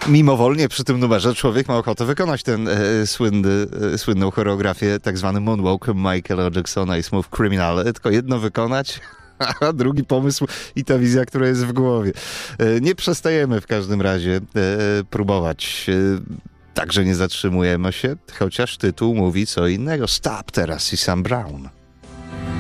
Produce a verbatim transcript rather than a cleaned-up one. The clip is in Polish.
Mimowolnie przy tym numerze człowiek ma ochotę wykonać ten e, słynny, e, słynną choreografię, tak zwany moonwalk Michaela Jacksona i Smooth Criminal. Tylko jedno wykonać, a drugi pomysł i ta wizja, która jest w głowie. E, nie przestajemy w każdym razie e, próbować. E, także nie zatrzymujemy się, chociaż tytuł mówi co innego. Stop teraz i Sam Brown.